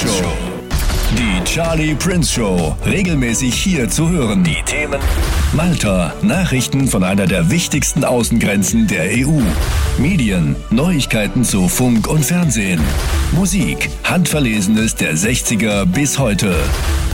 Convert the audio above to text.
Show. Die Charlie Prince Show. Regelmäßig hier zu hören. Die Themen: Malta, Nachrichten von einer der wichtigsten Außengrenzen der EU. Medien, Neuigkeiten zu Funk und Fernsehen. Musik, Handverlesenes der 60er bis heute.